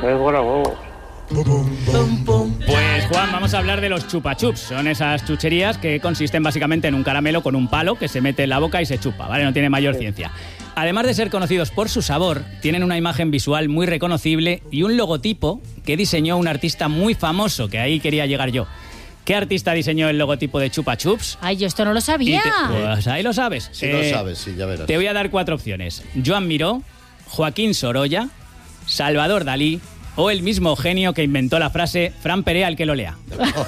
Pues Juan, vamos a hablar de los chupa-chups. Son esas chucherías que consisten básicamente en un caramelo con un palo que se mete en la boca y se chupa, ¿vale? No tiene mayor ciencia. Además de ser conocidos por su sabor, tienen una imagen visual muy reconocible y un logotipo que diseñó un artista muy famoso, que ahí quería llegar yo. ¿Qué artista diseñó el logotipo de Chupa Chups? Ay, yo esto no lo sabía. Pues ahí lo sabes. Sí, lo sabes, sí, ya verás. Te voy a dar 4 opciones. Joan Miró, Joaquín Sorolla, Salvador Dalí o el mismo genio que inventó la frase Fran Perea el que lo lea.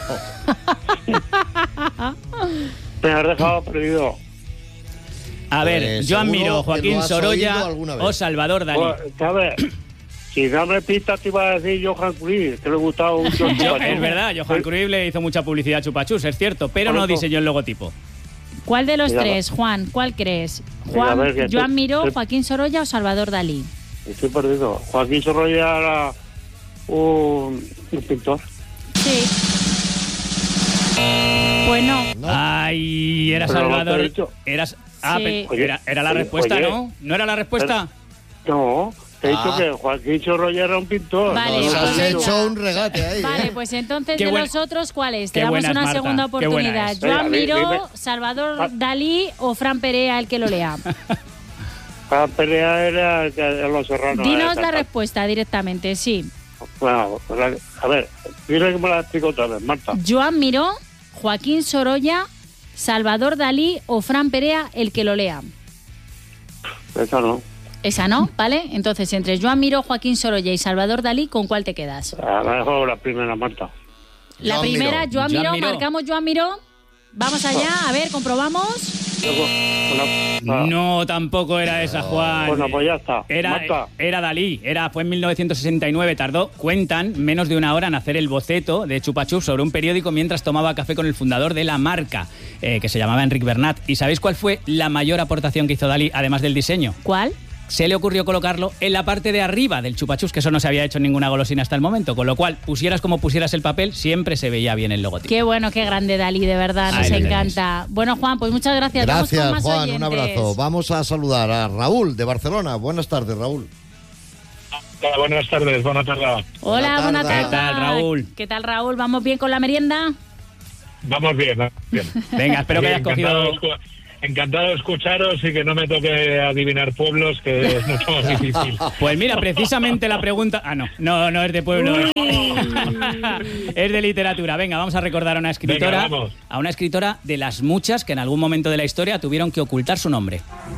Me has dejado perdido. A ver, Joan Miró, Joaquín Sorolla o Salvador Dalí. Pues, ¿sabes? Si dame pistas te iba a decir Johan Cruyff, que le gustaba mucho el Chupa Chups. Es verdad, Johan Cruyff le hizo mucha publicidad a Chupa Chups, es cierto, pero no diseñó el logotipo. ¿Cuál de los tres, Juan? ¿Cuál crees? ¿Joan Miró, Joaquín Sorolla o Salvador Dalí? Estoy perdido. Joaquín Sorolla era un pintor. Sí. Pues no. Ay, era Pero Salvador. no Eras... Sí. Era la respuesta, ¿no? ¿No era la respuesta? No, te he dicho que Joaquín Sorolla era un pintor. Vale, no, Has pues hecho un regate ahí. Vale, pues entonces Qué de buen- los otros, ¿cuáles? Te qué damos buena es, una Marta, segunda qué buena oportunidad. es. Joan Venga, Miró, dime. Salvador Dalí o Fran Perea el que lo lea. La pelea era de los serranos. Dinos la respuesta directamente, sí. Bueno, a ver, dile que me la explico otra vez, Marta. Joan Miró, Joaquín Sorolla, Salvador Dalí o Fran Perea el que lo lea. Esa no. Esa no, ¿vale? Entonces, entre Joan Miró, Joaquín Sorolla y Salvador Dalí, ¿con cuál te quedas? A lo mejor la primera, Marta. La Joan primera, Miró. Joan Joan Miró, Miró. marcamos Joan Miró. Vamos allá, a ver, comprobamos. No, tampoco era esa, Juan. Bueno, pues ya está. Era Dalí, fue en 1969, cuentan, menos de una hora en hacer el boceto de Chupa Chups sobre un periódico mientras tomaba café con el fundador de la marca, que se llamaba Enric Bernat. ¿Y sabéis cuál fue la mayor aportación que hizo Dalí, además del diseño? ¿Cuál? Se le ocurrió colocarlo en la parte de arriba del Chupa Chups, que eso no se había hecho en ninguna golosina hasta el momento, con lo cual, pusieras como pusieras el papel, siempre se veía bien el logotipo. Qué bueno, qué grande Dalí, de verdad, nos Ahí lo encanta. Bueno, Juan, pues muchas gracias. Vamos con Gracias, más Juan, oyentes. un abrazo. Vamos a saludar a Raúl de Barcelona. Buenas tardes, Raúl. Buenas tardes, buenas tardes. Hola, buenas tardes. ¿Qué tal, Raúl? ¿Qué tal, Raúl? ¿Vamos bien con la merienda? Vamos bien, bien. Venga, espero que hayas cogido... Encantado de escucharos y que no me toque adivinar pueblos, que es mucho más difícil. Pues mira, precisamente la pregunta... Ah, no es de pueblo. Es de literatura. Venga, vamos a recordar a una escritora. Venga, vamos. A una escritora de las muchas que en algún momento de la historia tuvieron que ocultar su nombre.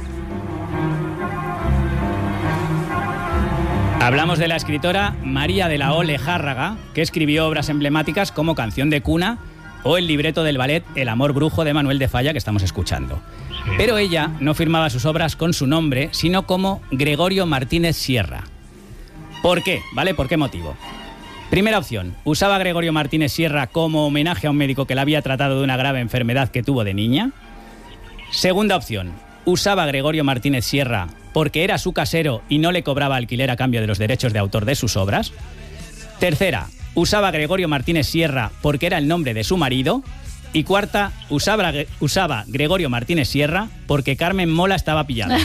Hablamos de la escritora María de la O. Lejárraga, que escribió obras emblemáticas como Canción de cuna o el libreto del ballet El amor brujo de Manuel de Falla, que estamos escuchando. Sí. Pero ella no firmaba sus obras con su nombre, sino como Gregorio Martínez Sierra. ¿Por qué? ¿Vale? ¿Por qué motivo? Primera opción, usaba Gregorio Martínez Sierra como homenaje a un médico que la había tratado de una grave enfermedad que tuvo de niña. Segunda opción, usaba Gregorio Martínez Sierra porque era su casero y no le cobraba alquiler a cambio de los derechos de autor de sus obras. Tercera, usaba Gregorio Martínez Sierra porque era el nombre de su marido. Y cuarta, usaba Gregorio Martínez Sierra porque Carmen Mola estaba pillada.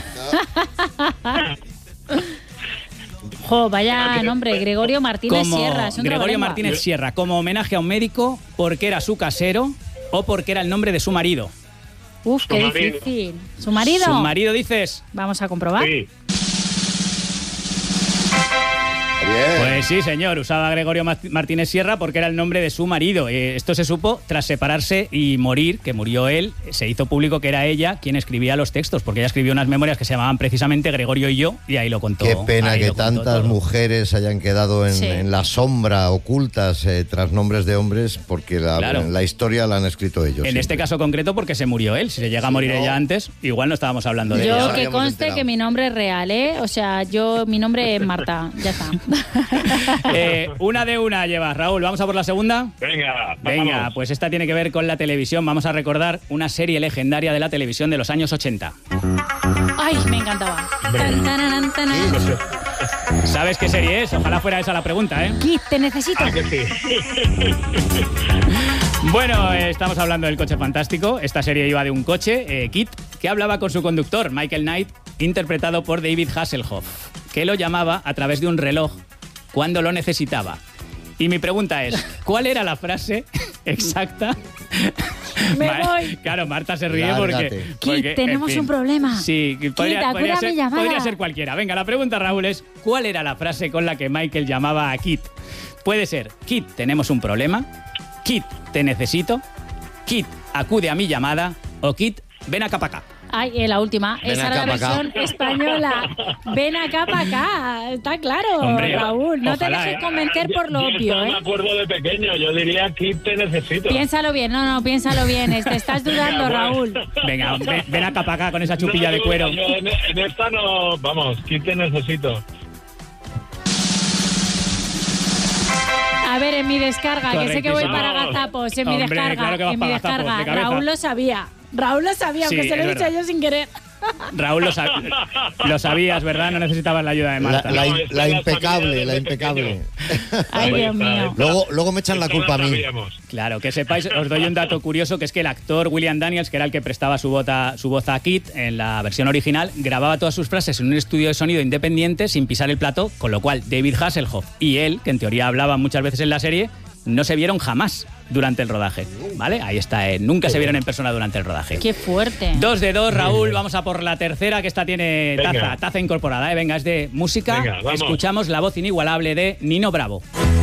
Jo, vaya nombre, Gregorio Martínez Sierra. Es un Gregorio trabalengua. Martínez Sierra, como homenaje a un médico porque era su casero o porque era el nombre de su marido. Uf, qué Su marido. difícil. ¿Su marido? ¿Su marido dices? Vamos a comprobar. Sí. Bien. Pues sí, señor, usaba Gregorio Martínez Sierra porque era el nombre de su marido. Esto se supo tras separarse y morir, que murió él. Se hizo público que era ella quien escribía los textos, porque ella escribió unas memorias que se llamaban precisamente Gregorio y yo, y ahí lo contó. Qué pena ahí que lo contó tantas todo. mujeres hayan quedado Sí. en la sombra, ocultas tras nombres de hombres, porque Claro. la historia la han escrito ellos. En siempre. este caso concreto porque se murió él. Si se llega a morir no. ella antes, igual no estábamos hablando de Yo ella. Ahora que ya hemos conste enterado. que mi nombre es real, ¿eh? O sea, mi nombre es Marta. Ya está. Una de una llevas, Raúl. ¿Vamos a por la segunda? Venga, Venga, vamos. pues esta tiene que ver con la televisión. Vamos a recordar una serie legendaria de la televisión de los años 80. Ay, me encantaba. Tan, taran, taran. ¿Sabes qué serie es? Ojalá fuera esa la pregunta, ¿eh? Kit, te necesito. Ah, que sí. Bueno, estamos hablando del Coche Fantástico. Esta serie iba de un coche, Kit, que hablaba con su conductor, Michael Knight, interpretado por David Hasselhoff, que lo llamaba a través de un reloj cuando lo necesitaba. Y mi pregunta es, ¿cuál era la frase exacta? Me voy. Claro, Marta se ríe Lárgate. porque Kit, tenemos en fin. un problema. Sí, llamada. podría ser cualquiera. Venga, la pregunta, Raúl, es ¿cuál era la frase con la que Michael llamaba a Kit? Puede ser, Kit, tenemos un problema, Kit, te necesito, Kit, acude a mi llamada o Kit, ven acá para acá. Ay, la última. Ven Esa acá era la pa' acá. versión española. Ven acá para acá. Está claro, Hombre, Raúl. No ojalá, te dejes convencer por lo Yo obvio, me acuerdo de pequeño, yo diría Kit, te necesito. Piénsalo bien. No, piénsalo bien. Te estás dudando, Venga, Raúl. Venga, ven acá para acá con esa chupilla de cuero. Yo en esta no, vamos, Kit, te necesito. A ver, en mi descarga, que sé que voy Correctísimo. para gazapos. En mi Hombre, descarga, claro que vas en mi para gazapos, descarga. de cabeza. Raúl lo sabía. Sí, aunque se lo es he dicho verdad. yo sin querer. Raúl, lo sabías, ¿verdad? No necesitabas la ayuda de Marta. La impecable, la impecable. Ay, Dios mío. Luego me echan la culpa a mí. Claro, que sepáis, os doy un dato curioso, que es que el actor William Daniels, que era el que prestaba su voz a Kit en la versión original, grababa todas sus frases en un estudio de sonido independiente sin pisar el plató, con lo cual David Hasselhoff y él, que en teoría hablaban muchas veces en la serie, no se vieron jamás durante el rodaje, ¿vale? Ahí está, Oh. nunca se vieron en persona durante el rodaje. Qué fuerte. 2 de 2, Raúl, vamos a por la tercera, que esta tiene Venga. taza incorporada, ¿eh? Venga, es de música. Venga, vamos. Escuchamos la voz inigualable de Nino Bravo.